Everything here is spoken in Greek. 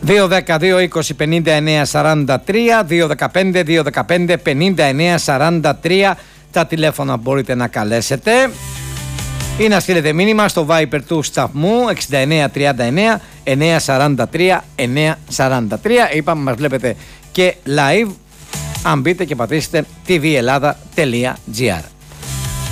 2-10-2-20-59-43, 2-15-2-15-59-43 τα τηλέφωνα μπορείτε να καλέσετε ή να στείλετε μήνυμα στο Viber του σταθμού 6939-943-943. Είπαμε μας βλέπετε και live αν μπείτε και πατήσετε tvellada.gr.